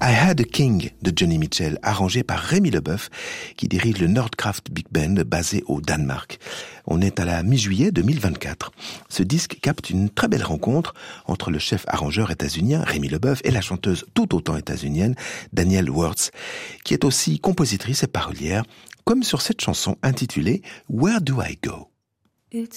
I Had a King de Johnny Mitchell, arrangé par Rémi Leboeuf, qui dirige le Nordkraft Big Band basé au Danemark. On est à la mi-juillet 2024. Ce disque capte une très belle rencontre entre le chef arrangeur états-unien Rémi Leboeuf et la chanteuse tout autant états-unienne Danielle Wurtz, qui est aussi compositrice et parolière, comme sur cette chanson intitulée Where Do I Go?